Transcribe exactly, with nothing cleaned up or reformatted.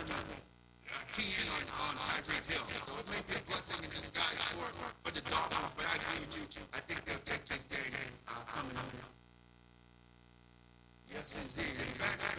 trying to uh, key in on, on Tyreek Hill. So it may be a blessing in disguise for, for the Dolphins, but I agree with you. I think they'll take this game uh, coming up. Yes, indeed. And back